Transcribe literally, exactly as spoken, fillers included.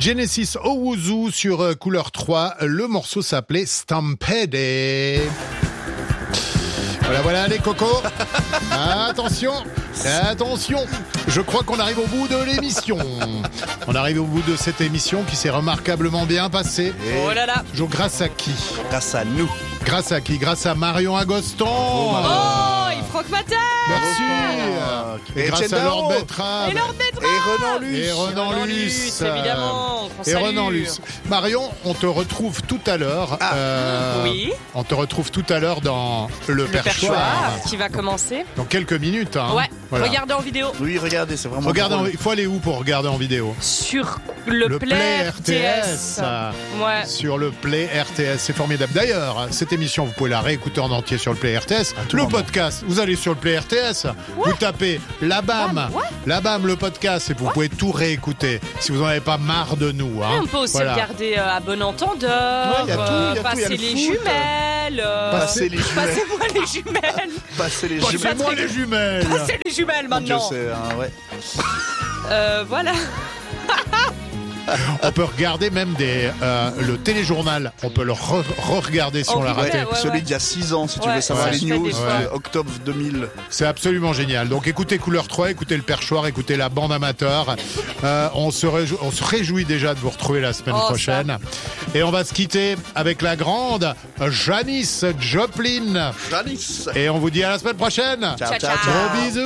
Genesis Owuzu sur euh, Couleur trois. Le morceau s'appelait Stampede. Voilà, voilà les cocos. Attention, attention. Je crois qu'on arrive au bout de l'émission. On arrive au bout de cette émission qui s'est remarquablement bien passée. Et Oh là là. Jo, grâce à qui? grâce à nous. Grâce à qui? Grâce à Marion Agoston. Oh, Oh, il froque ma tête. Merci. Et Et grâce Etienne à Lord Darro. Betrave. Et Lord Betrave. Et Renan Luce. Et Renan Renan Luce. Luce, évidemment. qu'on Et salue. Renan Luce. Marion, on te retrouve tout à l'heure. Ah. euh, Oui. On te retrouve tout à l'heure dans le, Le perchoir. perchoir qui va commencer. Dans quelques minutes. Hein. Ouais, Voilà. regardez en vidéo. Oui, regardez, c'est vraiment Regardez en- drôle. il faut aller où pour regarder en vidéo? Sur le, Le Play R T S. Ouais. Sur le Play R T S, c'est formidable. D'ailleurs, cette émission, vous pouvez la réécouter en entier sur le Play R T S. tout Le moment. podcast, vous allez sur le Play R T S, vous tapez la B A M, Bam, ouais. la B A M, le podcast, et vous pouvez tout réécouter si vous n'en avez pas marre de nous. Hein. On peut aussi Voilà. regarder euh, à bon entendeur, Ouais, y a tout, euh, y a tout, y a passer le les foot. jumelles. euh, Passer les jumelles. Passez-moi les jumelles. Passer les Passez- jumelles. Passez-moi les jumelles. Passez les jumelles Je maintenant. sais, hein, ouais. Euh, voilà. On peut regarder même des, euh, le téléjournal. On peut le re- re-regarder si Oh, on l'a putain. raté. Ouais, ouais, Celui ouais. d'il y a six ans, si tu Ouais, veux savoir ouais, les je fais news, des de fois. octobre deux mille. C'est absolument génial. Donc écoutez Couleur trois, écoutez le perchoir, écoutez la bande amateur. Euh, on, se réjou- on se réjouit déjà de vous retrouver la semaine Oh, prochaine. Et on va se quitter avec la grande Janis Joplin. Janice. Et on vous dit à la semaine prochaine. Ciao, Ciao, ciao, ciao. ciao. Gros bisous.